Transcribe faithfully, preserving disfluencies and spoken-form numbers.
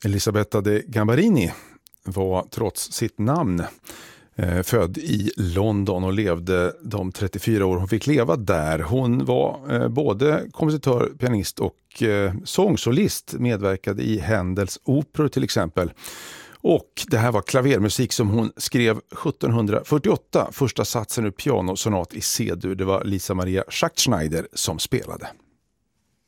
Elisabetta de Gambarini var trots sitt namn eh, född i London och levde de trettiofyra år hon fick leva där. Hon var eh, både kompositör, pianist och eh, sångsolist, medverkade i Händels operor till exempel. Och det här var klavermusik som hon skrev sjuttonhundrafyrtioåtta, första satsen ur pianosonat i C-dur. Det var Lisa Maria Schachtschneider som spelade.